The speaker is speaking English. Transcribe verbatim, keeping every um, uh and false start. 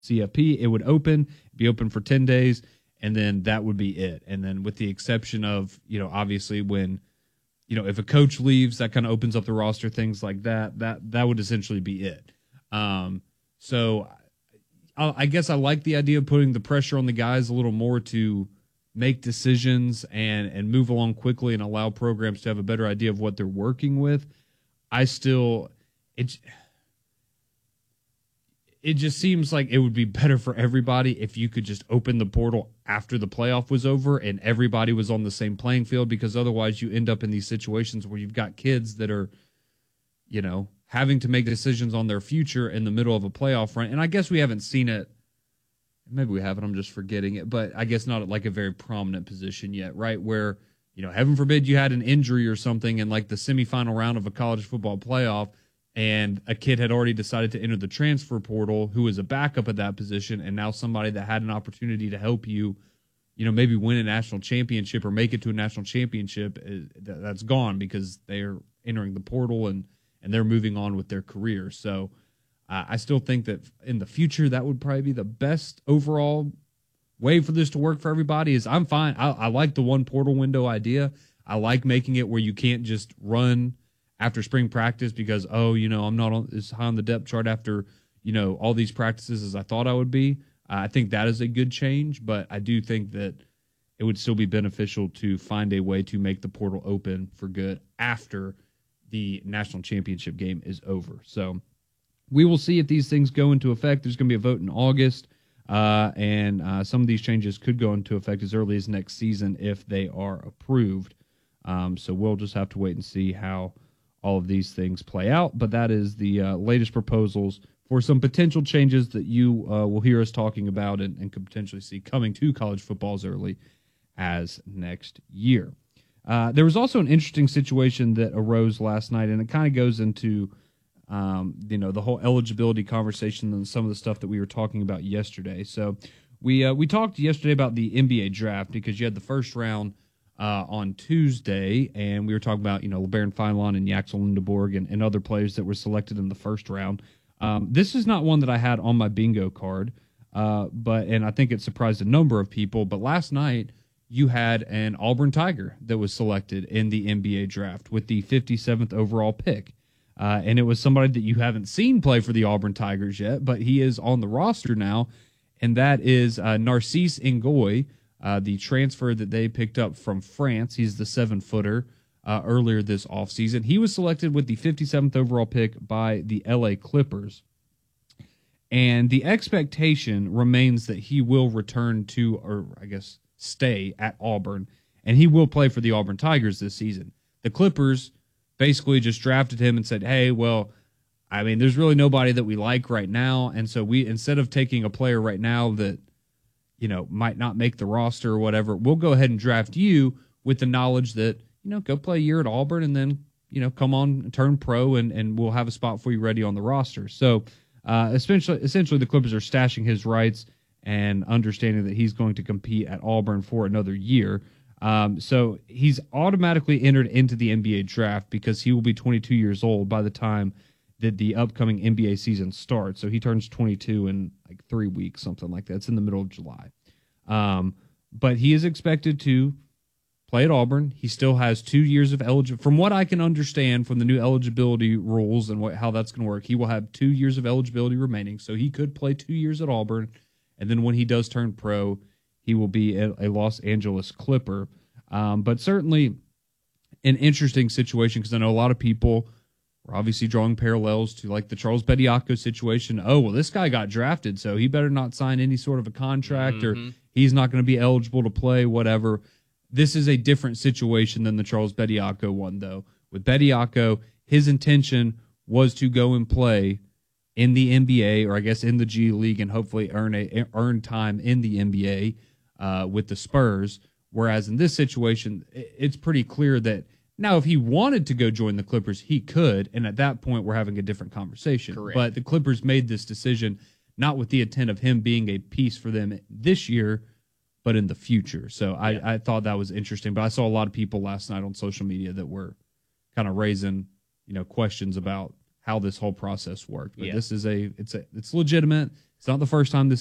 C F P, it would open, be open for ten days, and then that would be it. And then with the exception of, you know, obviously when, you know, if a coach leaves, that kind of opens up the roster, things like that, that, that would essentially be it. Um, so I, I guess I like the idea of putting the pressure on the guys a little more to make decisions and, and move along quickly and allow programs to have a better idea of what they're working with. I still, it, it just seems like it would be better for everybody if you could just open the portal after the playoff was over and everybody was on the same playing field, because otherwise you end up in these situations where you've got kids that are, you know, having to make decisions on their future in the middle of a playoff run. And I guess we haven't seen it. Maybe we haven't, I'm just forgetting it, but I guess not at like a very prominent position yet, right? Where, you know, heaven forbid you had an injury or something in like the semifinal round of a college football playoff, and a kid had already decided to enter the transfer portal who was a backup at that position, and now somebody that had an opportunity to help you, you know, maybe win a national championship or make it to a national championship, that's gone because they're entering the portal and, and they're moving on with their career. So uh, I still think that in the future that would probably be the best overall way for this to work for everybody. Is I'm fine. I, I like the one portal window idea. I like making it where you can't just run after spring practice because, oh, you know, I'm not on, as high on the depth chart after, you know, all these practices as I thought I would be. Uh, I think that is a good change, but I do think that it would still be beneficial to find a way to make the portal open for good after the national championship game is over. So we will see if these things go into effect. There's going to be a vote in August, uh, and uh, some of these changes could go into effect as early as next season if they are approved. Um, so we'll just have to wait and see how all of these things play out, but that is the uh, latest proposals for some potential changes that you uh, will hear us talking about and, and could potentially see coming to college football as early as next year. Uh, there was also an interesting situation that arose last night, and it kind of goes into um, you know the whole eligibility conversation and some of the stuff that we were talking about yesterday. So we uh, we talked yesterday about the N B A draft because you had the first round Uh, on Tuesday, and we were talking about, you know, LeBaron Feinlon and Yaxel Lindeborg and, and other players that were selected in the first round. Um, this is not one that I had on my bingo card, uh, but and I think it surprised a number of people. But last night, you had an Auburn Tiger that was selected in the N B A draft with the fifty-seventh overall pick. Uh, and it was somebody that you haven't seen play for the Auburn Tigers yet, but he is on the roster now, and that is uh, Narcisse Ngoy, Uh, the transfer that they picked up from France. He's the seven-footer uh, earlier this offseason. He was selected with the fifty-seventh overall pick by the L A Clippers. And the expectation remains that he will return to, or I guess stay at Auburn, and he will play for the Auburn Tigers this season. The Clippers basically just drafted him and said, hey, well, I mean, there's really nobody that we like right now, and so we, instead of taking a player right now that, you know, might not make the roster or whatever, we'll go ahead and draft you with the knowledge that, you know, go play a year at Auburn and then, you know, come on and turn pro and, and we'll have a spot for you ready on the roster. So uh, essentially, essentially the Clippers are stashing his rights and understanding that he's going to compete at Auburn for another year. Um, so he's automatically entered into the N B A draft because he will be twenty-two years old by the time that the upcoming N B A season starts. So he turns twenty-two in like three weeks, something like that. It's in the middle of July. Um, but he is expected to play at Auburn. He still has two years of eligibility. From what I can understand from the new eligibility rules and what, how that's going to work, he will have two years of eligibility remaining. So he could play two years at Auburn. And then when he does turn pro, he will be a, a Los Angeles Clipper. Um, but certainly an interesting situation because I know a lot of people we're obviously drawing parallels to like the Charles Bediako situation. Oh, well, this guy got drafted, so he better not sign any sort of a contract mm-hmm. or he's not going to be eligible to play, whatever. This is a different situation than the Charles Bediako one, though. With Bediako, his intention was to go and play in the N B A or I guess in the G League and hopefully earn a earn time in the N B A uh, with the Spurs. Whereas in this situation, it's pretty clear that now, if he wanted to go join the Clippers, he could, and at that point, we're having a different conversation. Correct. But the Clippers made this decision not with the intent of him being a piece for them this year, but in the future. So I, yeah. I thought that was interesting. But I saw a lot of people last night on social media that were kind of raising, you know, questions about how this whole process worked. But yeah. this is a it's a it's legitimate. It's not the first time this